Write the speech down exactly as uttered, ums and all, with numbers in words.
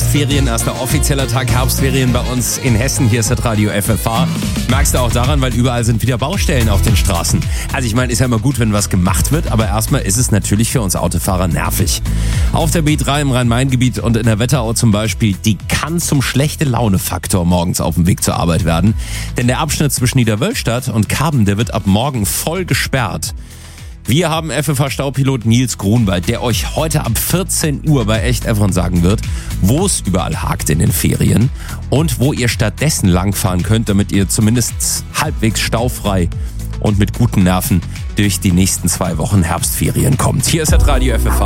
Herbstferien, erster offizieller Tag Herbstferien bei uns in Hessen. Hier ist das Radio F F H. Merkst du auch daran, weil überall sind wieder Baustellen auf den Straßen. Also ich meine, ist ja immer gut, wenn was gemacht wird, aber erstmal ist es natürlich für uns Autofahrer nervig. Auf der B drei im Rhein-Main-Gebiet und in der Wetterau zum Beispiel, die kann zum schlechte Laune-Faktor morgens auf dem Weg zur Arbeit werden. Denn der Abschnitt zwischen Niederwölstadt und Karben, der wird ab morgen voll gesperrt. Wir haben F F H-Staupilot Nils Grunwald, der euch heute ab vierzehn Uhr bei Echt Efron sagen wird, wo es überall hakt in den Ferien und wo ihr stattdessen langfahren könnt, damit ihr zumindest halbwegs staufrei und mit guten Nerven durch die nächsten zwei Wochen Herbstferien kommt. Hier ist das Radio F F H.